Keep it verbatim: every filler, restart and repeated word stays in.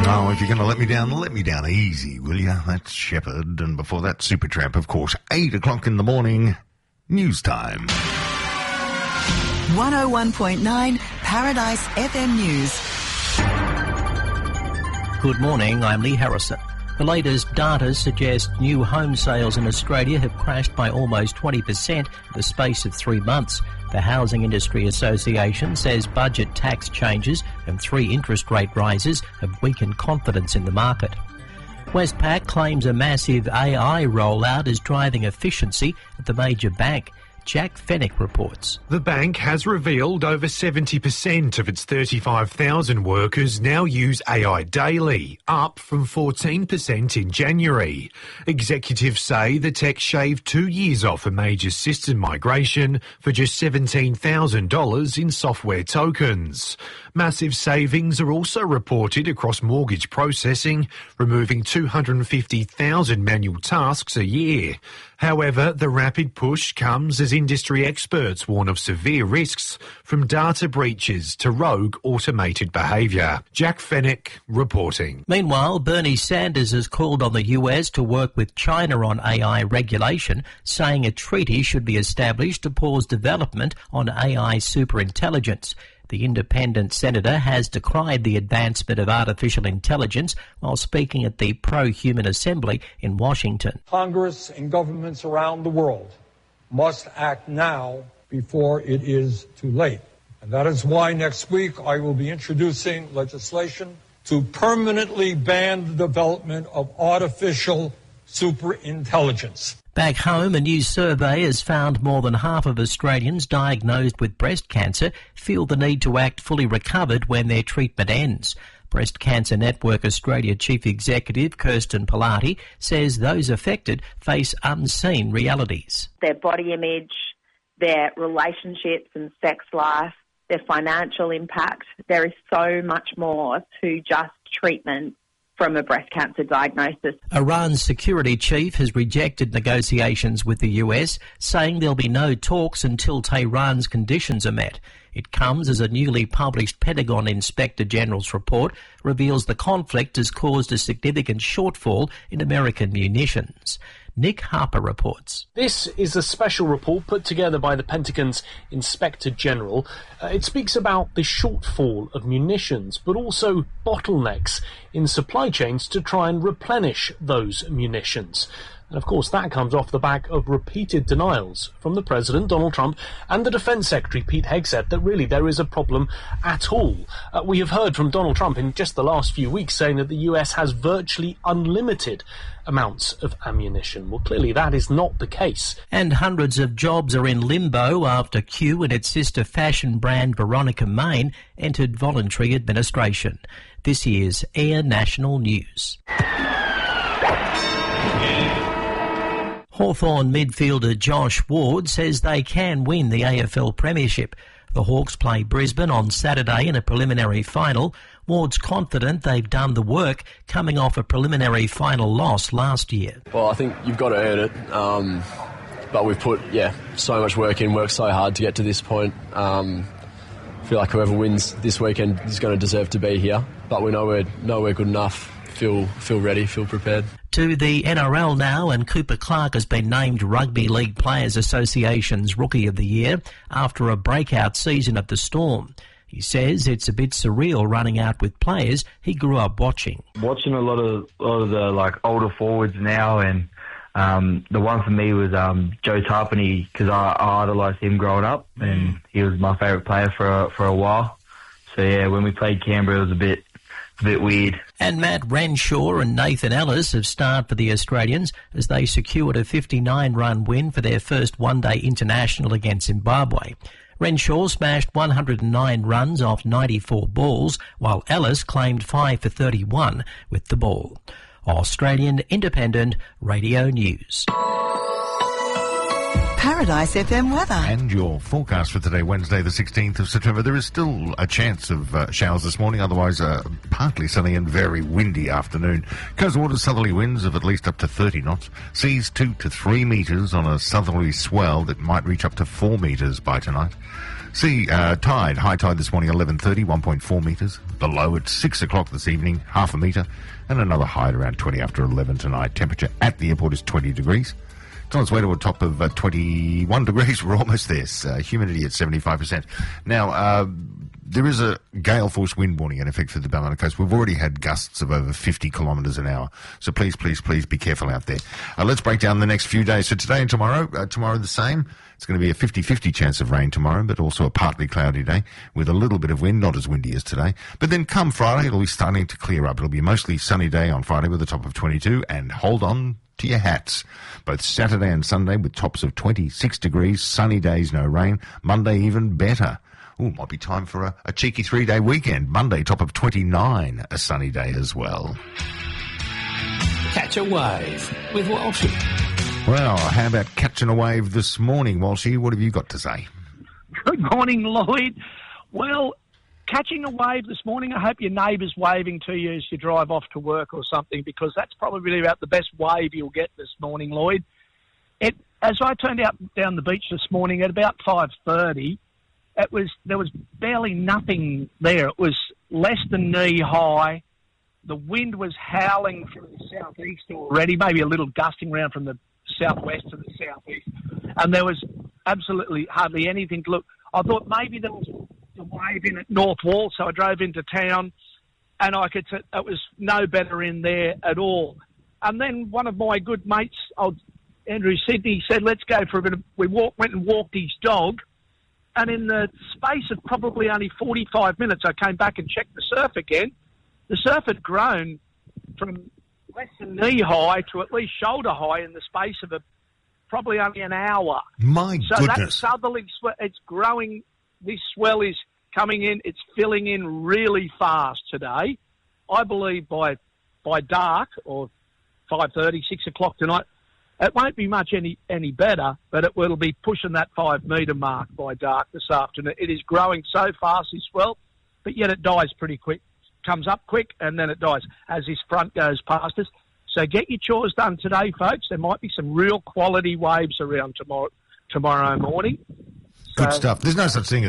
Oh, if you're going to let me down, let me down easy, will you? That's Shepherd, and before that, Supertramp, of course. Eight o'clock in the morning, news time. one oh one point nine Paradise F M News. Good morning, I'm Lee Harrison. The latest data suggests new home sales in Australia have crashed by almost twenty percent in the space of three months. The Housing Industry Association says budget tax changes and three interest rate rises have weakened confidence in the market. Westpac claims a massive A I rollout is driving efficiency at the major bank. Jack Fennick reports. The bank has revealed over seventy percent of its thirty-five thousand workers now use A I daily, up from fourteen percent in January. Executives say the tech shaved two years off a major system migration for just seventeen thousand dollars in software tokens. Massive savings are also reported across mortgage processing, removing two hundred fifty thousand manual tasks a year. However, the rapid push comes as industry experts warn of severe risks from data breaches to rogue automated behaviour. Jack Fennick reporting. Meanwhile, Bernie Sanders has called on the U S to work with China on A I regulation, saying a treaty should be established to pause development on A I superintelligence. The independent senator has decried the advancement of artificial intelligence while speaking at the Pro-Human Assembly in Washington. Congress and governments around the world must act now before it is too late. And that is why next week I will be introducing legislation to permanently ban the development of artificial superintelligence. Back home, a new survey has found more than half of Australians diagnosed with breast cancer feel the need to act fully recovered when their treatment ends. Breast Cancer Network Australia Chief Executive Kirsten Pilati says those affected face unseen realities. Their body image, their relationships and sex life, their financial impact. There is so much more to just treatment from a breast cancer diagnosis. Iran's security chief has rejected negotiations with the U S, saying there'll be no talks until Tehran's conditions are met. It comes as a newly published Pentagon Inspector General's report reveals the conflict has caused a significant shortfall in American munitions. Nick Harper reports. This is a special report put together by the Pentagon's Inspector General. Uh, it speaks about the shortfall of munitions, but also bottlenecks in supply chains to try and replenish those munitions. And of course that comes off the back of repeated denials from the President, Donald Trump, and the Defence Secretary, Pete Hegseth, that really there is a problem at all. Uh, we have heard from Donald Trump in just the last few weeks saying that the U S has virtually unlimited amounts of ammunition. Well, clearly that is not the case. And hundreds of jobs are in limbo after Q and its sister fashion brand Veronica Main entered voluntary administration. This year's Air National News. Hawthorn midfielder Josh Ward says they can win the A F L Premiership. The Hawks play Brisbane on Saturday in a preliminary final. Ward's confident they've done the work, coming off a preliminary final loss last year. Well, I think you've got to earn it, um, but we've put, yeah, so much work in, worked so hard to get to this point. Um, I feel like whoever wins this weekend is going to deserve to be here, but we know we're, know we're good enough. Feel feel ready, feel prepared. To the N R L now, and Cooper Clark has been named Rugby League Players Association's Rookie of the Year after a breakout season at the Storm. He says it's a bit surreal running out with players he grew up watching. Watching a lot of a lot of the like older forwards now, and um, the one for me was um, Joe Tarpany, because I, I idolised him growing up, and he was my favourite player for a, for a while. So yeah, when we played Canberra, it was a bit. A bit weird. And Matt Renshaw and Nathan Ellis have starred for the Australians as they secured a fifty-nine run win for their first one-day international against Zimbabwe. Renshaw smashed one hundred nine runs off ninety-four balls, while Ellis claimed five for thirty-one with the ball. Australian Independent Radio News. Paradise F M weather. And your forecast for today, Wednesday the sixteenth of September. There is still a chance of uh, showers this morning, otherwise uh, partly sunny and very windy afternoon. Coast water southerly winds of at least up to thirty knots. Seas two to three metres on a southerly swell that might reach up to four metres by tonight. Sea uh, tide, high tide this morning eleven thirty, one point four metres. below at six o'clock this evening, half a metre, and another high at around twenty after eleven tonight. Temperature at the airport is twenty degrees. It's on its way to a top of uh, twenty-one degrees. We're almost there. Uh, humidity at seventy-five percent. Now, uh, there is a gale force wind warning in effect for the Ballina Coast. We've already had gusts of over fifty kilometres an hour. So please, please, please be careful out there. Uh, let's break down the next few days. So today and tomorrow, uh, tomorrow the same. It's going to be a fifty-fifty chance of rain tomorrow, but also a partly cloudy day with a little bit of wind, not as windy as today. But then come Friday, it'll be starting to clear up. It'll be a mostly sunny day on Friday with a top of twenty-two, and hold on to your hats. Both Saturday and Sunday with tops of twenty-six degrees, sunny days, no rain. Monday even better. Ooh, might be time for a, a cheeky three-day weekend. Monday, top of twenty-nine, a sunny day as well. Catch a wave with Walshy. Well, how about catching a wave this morning, Walshy? What have you got to say? Good morning, Lloyd. Well, catching a wave this morning, I hope your neighbour's waving to you as you drive off to work or something, because that's probably about the best wave you'll get this morning, Lloyd. It, as I turned out down the beach this morning at about five thirty, it was there was barely nothing there. It was less than knee high. The wind was howling from the southeast already, maybe a little gusting round from the southwest to the southeast, and there was absolutely hardly anything to look. I thought maybe there was a wave in at North Wall, so I drove into town, and I could say it was no better in there at all. And then one of my good mates, old Andrew Sidney, said, let's go for a bit of... We walk, went and walked his dog, and in the space of probably only forty-five minutes, I came back and checked the surf again. The surf had grown from less than knee high to at least shoulder high in the space of a, probably only an hour. My so goodness. So that southerly swell, it's growing. This swell is coming in. It's filling in really fast today. I believe by by dark, or five thirty, six o'clock tonight, it won't be much any, any better, but it will be pushing that five metre mark by dark this afternoon. It is growing so fast, this swell, but yet it dies pretty quick. Comes up quick and then it dies as this front goes past us. So get your chores done today, folks. There might be some real quality waves around tomorrow tomorrow morning. Good So, stuff. There's no such thing as